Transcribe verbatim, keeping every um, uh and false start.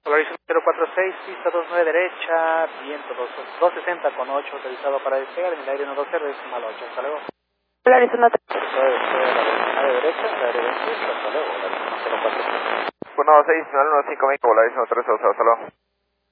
Polaris cero cuatro seis, pista dos nueve derecha, viento doscientos sesenta con ocho, autorizado para despegar en el aire uno dos cero, decimal ocho, hasta luego. Polaris uno tres. A la derecha, a la derecha, hasta luego, Polaris cero cuatro seis. uno seis, uno cinco, Polaris uno tres, hasta luego.